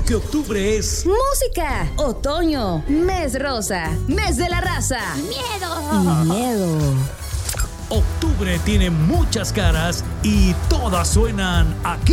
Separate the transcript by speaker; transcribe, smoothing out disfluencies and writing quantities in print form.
Speaker 1: porque octubre es
Speaker 2: música, otoño, mes rosa, mes de la raza.
Speaker 3: ¡Miedo!
Speaker 2: Y miedo.
Speaker 1: Octubre tiene muchas caras y todas suenan aquí.